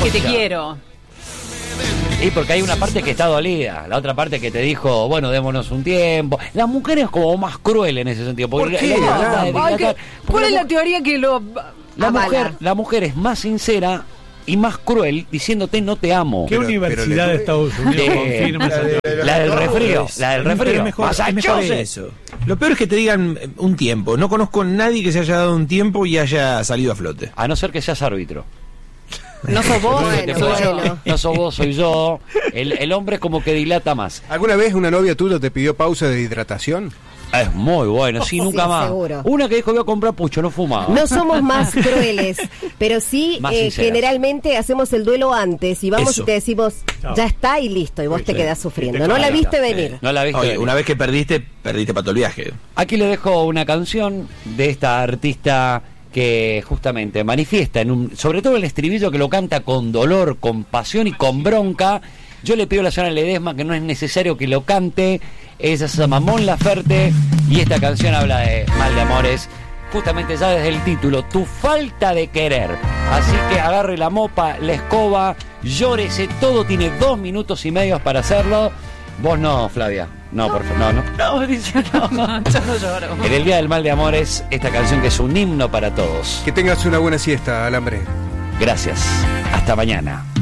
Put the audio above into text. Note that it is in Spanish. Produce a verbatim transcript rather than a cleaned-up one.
que te quiero. Y porque hay una parte que está dolida, la otra parte que te dijo, bueno, démonos un tiempo. La mujer es como más cruel en ese sentido. Porque ¿Por qué? la- la- la- Ay, la- que- porque ¿Cuál es la la teoría que lo La avala? mujer, la mujer es más sincera y más cruel diciéndote no te amo. ¿Qué Pero- universidad pero le- de Estados Unidos Eh, confirma esa teoría? La del refrío, es- la del Pero es refrío. mejor, es mejor Massachusetts. eso. Lo peor es que te digan eh, un tiempo. No conozco a nadie que se haya dado un tiempo y haya salido a flote. A no ser que seas árbitro. No sos vos, Entonces, bueno, te puedo- bueno. No sos vos, soy yo. El, el hombre es como que dilata más. ¿Alguna vez una novia tuya te pidió pausa de hidratación? Es muy bueno, sí, nunca Sí, más. seguro. Una que dijo voy a comprar pucho, no fumaba. No somos más crueles, pero sí Más eh, sinceras. generalmente hacemos el duelo antes y vamos Eso. y te decimos, Chao. ya está y listo, y vos Sí, te sí. quedás Y sufriendo. te No la cagas. viste venir. No la viste. Oye, venir. una vez que perdiste, perdiste para todo el viaje. Aquí le dejo una canción de esta artista que justamente manifiesta, en un, sobre todo el estribillo que lo canta con dolor, con pasión y con bronca. Yo le pido a la señora Ledesma que no es necesario que lo cante. Ella se llama Mon Laferte y esta canción habla de mal de amores. Justamente ya desde el título, tu falta de querer. Así que agarre la mopa, la escoba, llórese, todo tiene dos minutos y medios para hacerlo. Vos no, Flavia. No, por favor, no, no. No, dice no. Yo no lloro. En el Día del Mal de Amores, esta canción que es un himno para todos. Que tengas una buena siesta, Alambre. Gracias. Hasta mañana.